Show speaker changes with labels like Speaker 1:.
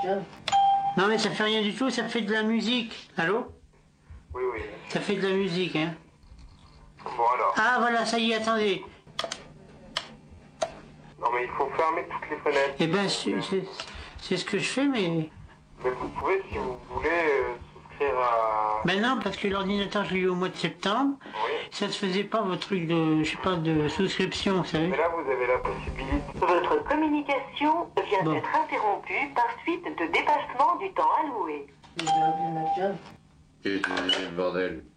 Speaker 1: Non mais ça fait rien du tout, ça fait de la musique. Allô?
Speaker 2: Oui, oui.
Speaker 1: Ça fait de la musique, hein.
Speaker 2: Bon alors.
Speaker 1: Ah voilà, ça y est, attendez.
Speaker 2: Non mais il faut fermer toutes les fenêtres.
Speaker 1: Eh ben, c'est ce que je fais, mais...
Speaker 2: Mais vous pouvez, si vous voulez, souscrire à...
Speaker 1: Ben non, parce que l'ordinateur, je l'ai eu au mois de septembre.
Speaker 2: Oui.
Speaker 1: Ça se faisait pas, votre truc de, je sais pas, de souscription, vous savez.
Speaker 2: Mais là, vous avez la possibilité.
Speaker 3: Votre communication vient
Speaker 1: Bon.
Speaker 3: d'être interrompue par suite de dépassement du temps alloué.
Speaker 4: Qu'est-ce que c'est le bordel?